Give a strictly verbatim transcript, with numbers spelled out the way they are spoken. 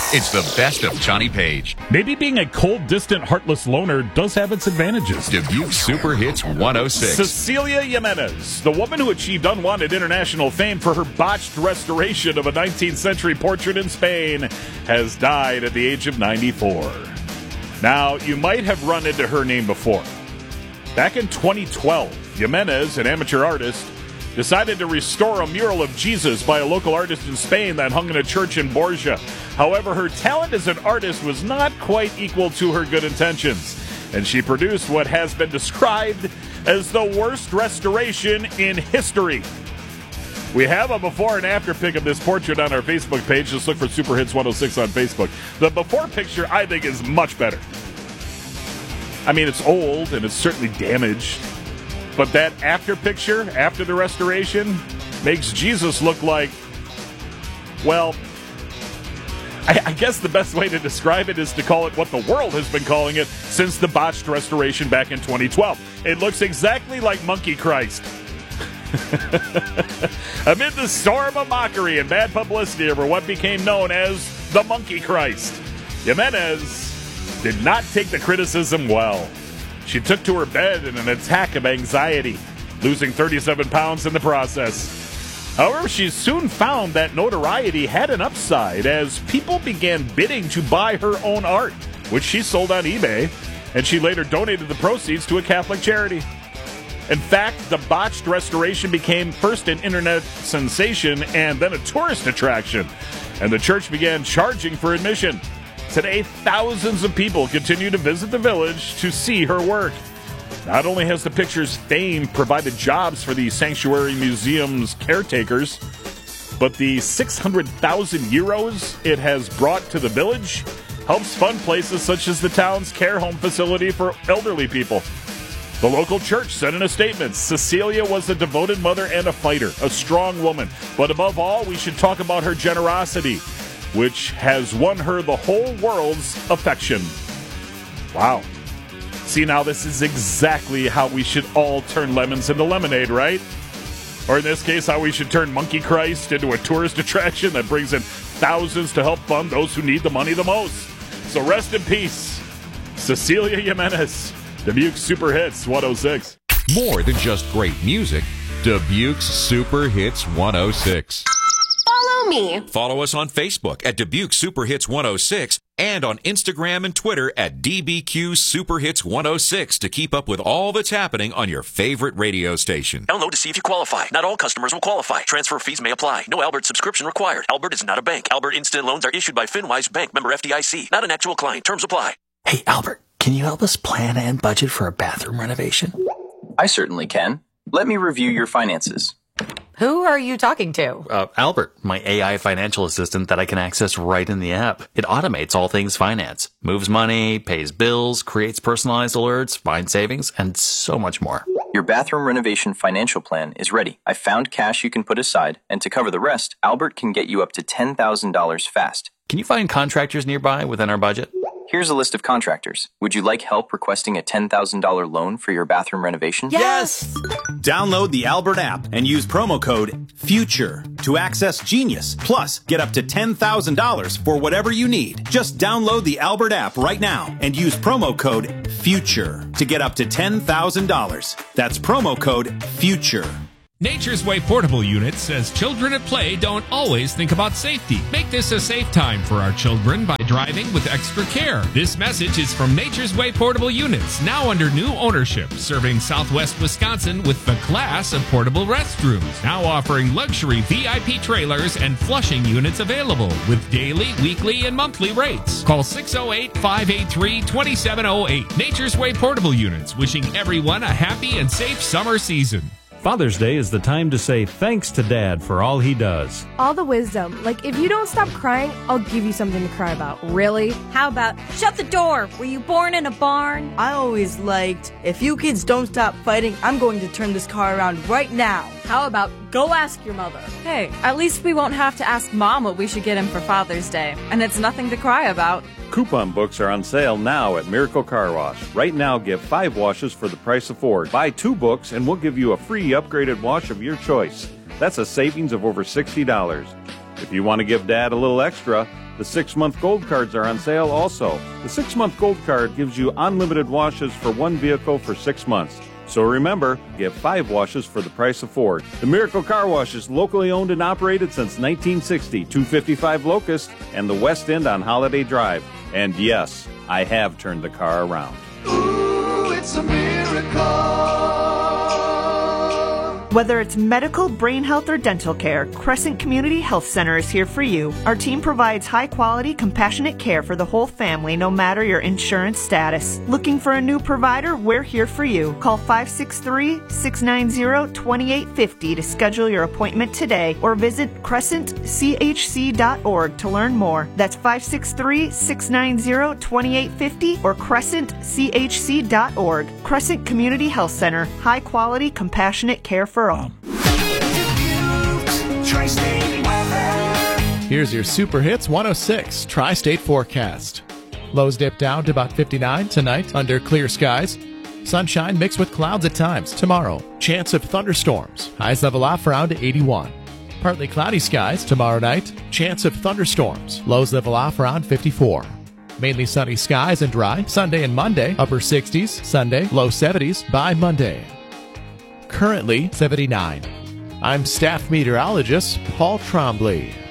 It's the best of Johnny Page. Maybe being a cold, distant, heartless loner does have its advantages. Dubuque Super Hits one oh six. Cecilia Jimenez, the woman who achieved unwanted international fame for her botched restoration of a nineteenth century portrait in Spain, has died at the age of ninety-four. Now, you might have run into her name before. Back in twenty twelve, Jimenez, an amateur artist, decided to restore a mural of Jesus by a local artist in Spain that hung in a church in Borja. However, her talent as an artist was not quite equal to her good intentions, and she produced what has been described as the worst restoration in history. We have a before and after pic of this portrait on our Facebook page. Just look for Super Hits one oh six on Facebook. The before picture, I think, is much better. I mean, it's old and it's certainly damaged, but that after picture, after the restoration, makes Jesus look like, well, I, I guess the best way to describe it is to call it what the world has been calling it since the botched restoration back in twenty twelve. It looks exactly like Monkey Christ. Amid the storm of mockery and bad publicity over what became known as the Monkey Christ, Jimenez did not take the criticism well. She took to her bed in an attack of anxiety, losing thirty-seven pounds in the process. However, she soon found that notoriety had an upside as people began bidding to buy her own art, which she sold on eBay, and she later donated the proceeds to a Catholic charity. In fact, the botched restoration became first an internet sensation and then a tourist attraction, and the church began charging for admission. Today, thousands of people continue to visit the village to see her work. Not only has the picture's fame provided jobs for the Sanctuary Museum's caretakers, but the six hundred thousand euros it has brought to the village helps fund places such as the town's care home facility for elderly people. The local church said in a statement, Cecilia was a devoted mother and a fighter, a strong woman. But above all, we should talk about her generosity, which has won her the whole world's affection. Wow. See, now this is exactly how we should all turn lemons into lemonade, right? Or in this case, how we should turn Monkey Christ into a tourist attraction that brings in thousands to help fund those who need the money the most. So rest in peace, Cecilia Jimenez. Dubuque Super Hits one oh six. More than just great music, Dubuque's Super Hits one oh six. Follow me. Follow us on Facebook at Dubuque Super Hits one oh six and on Instagram and Twitter at D B Q Super Hits one oh six to keep up with all that's happening on your favorite radio station. Download to see if you qualify. Not all customers will qualify. Transfer fees may apply. No Albert subscription required. Albert is not a bank. Albert Instant Loans are issued by FinWise Bank, member F D I C. Not an actual client. Terms apply. Hey, Albert, can you help us plan and budget for a bathroom renovation? I certainly can. Let me review your finances. Who are you talking to? Uh, Albert, my A I financial assistant that I can access right in the app. It automates all things finance, moves money, pays bills, creates personalized alerts, finds savings, and so much more. Your bathroom renovation financial plan is ready. I found cash you can put aside, and to cover the rest, Albert can get you up to ten thousand dollars fast. Can you find contractors nearby within our budget? Here's a list of contractors. Would you like help requesting a ten thousand dollars loan for your bathroom renovation? Yes! Download the Albert app and use promo code FUTURE to access Genius. Plus, get up to ten thousand dollars for whatever you need. Just download the Albert app right now and use promo code FUTURE to get up to ten thousand dollars. That's promo code FUTURE. Nature's Way Portable Unit says children at play don't always think about safety. Make this a safe time for our children by driving with extra care. This message is from Nature's Way Portable Units, now under new ownership, serving Southwest Wisconsin with the class of portable restrooms. Now offering luxury V I P trailers and flushing units available with daily, weekly, and monthly rates. Call six oh eight, five eight three, two seven oh eight. Nature's Way Portable Units, wishing everyone a happy and safe summer season. Father's Day is the time to say thanks to Dad for all he does. All the wisdom. Like, if you don't stop crying, I'll give you something to cry about. Really? How about, shut the door? Were you born in a barn? I always liked, if you kids don't stop fighting, I'm going to turn this car around right now. How about, go ask your mother? Hey, at least we won't have to ask Mom what we should get him for Father's Day. And it's nothing to cry about. Coupon books are on sale now at Miracle Car Wash. Right now, get five washes for the price of four. Buy two books and we'll give you a free upgraded wash of your choice. That's a savings of over sixty dollars. If you want to give Dad a little extra, The six-month gold cards are on sale also. The six-month gold card gives you unlimited washes for one vehicle for six months. So remember, get five washes for the price of four. The Miracle Car Wash is locally owned and operated since nineteen sixty, two fifty-five Locust and the West End on Holiday Drive. And yes, I have turned the car around. Ooh, it's a miracle. Whether it's medical, brain health, or dental care, Crescent Community Health Center is here for you. Our team provides high-quality, compassionate care for the whole family, no matter your insurance status. Looking for a new provider? We're here for you. Call five six three, six nine zero, two eight five zero to schedule your appointment today, or visit crescent c h c dot org to learn more. That's five six three, six nine zero, two eight five zero or crescent c h c dot org. Crescent Community Health Center. High-quality, compassionate care for all. Here's your Super Hits one oh six Tri-State forecast. Lows dip down to about fifty-nine tonight under clear skies. Sunshine mixed with clouds at times tomorrow. Chance of thunderstorms. Highs level off around eighty-one. Partly cloudy skies tomorrow night. Chance of thunderstorms. Lows level off around fifty-four. Mainly sunny skies and dry. Sunday and Monday, upper sixties. Sunday, low seventies by Monday. Currently seventy-nine. I'm staff meteorologist Paul Trombley.